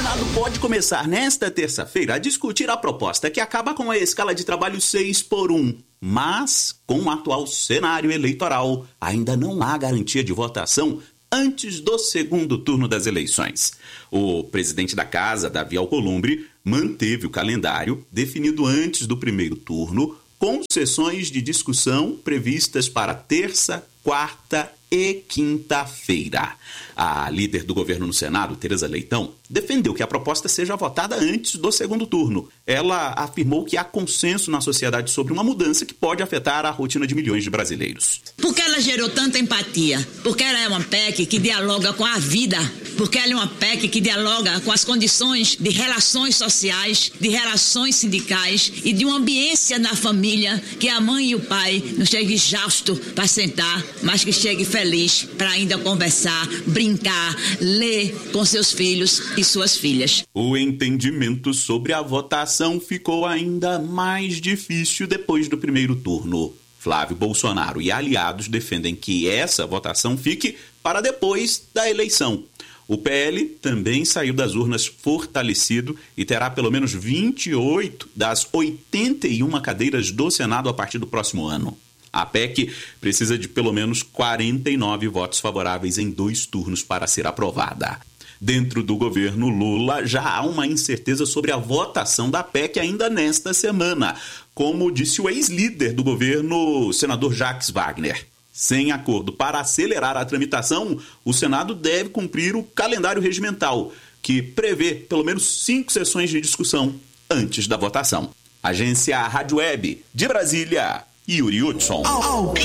Senado pode começar nesta terça-feira a discutir a proposta que acaba com a escala de trabalho 6x1. Mas, com o atual cenário eleitoral, ainda não há garantia de votação antes do segundo turno das eleições. O presidente da Casa, Davi Alcolumbre, manteve o calendário definido antes do primeiro turno, com sessões de discussão previstas para terça, quarta e quinta-feira. A líder do governo no Senado, Tereza Leitão, defendeu que a proposta seja votada antes do segundo turno. Ela afirmou que há consenso na sociedade sobre uma mudança que pode afetar a rotina de milhões de brasileiros. Porque ela gerou tanta empatia, porque ela é uma PEC que dialoga com a vida, porque ela é uma PEC que dialoga com as condições de relações sociais, de relações sindicais e de uma ambiência na família, que a mãe e o pai não cheguem exausto para sentar, mas que cheguem feliz para ainda conversar, brincar, ler com seus filhos e suas filhas. O entendimento sobre a votação ficou ainda mais difícil depois do primeiro turno. Flávio Bolsonaro e aliados defendem que essa votação fique para depois da eleição. O PL também saiu das urnas fortalecido e terá pelo menos 28 das 81 cadeiras do Senado a partir do próximo ano. A PEC precisa de pelo menos 49 votos favoráveis em 2 turnos para ser aprovada. Dentro do governo Lula, já há uma incerteza sobre a votação da PEC ainda nesta semana, como disse o ex-líder do governo, senador Jacques Wagner. Sem acordo para acelerar a tramitação, o Senado deve cumprir o calendário regimental, que prevê pelo menos 5 sessões de discussão antes da votação. Agência Rádio Web de Brasília, Yuri Hudson.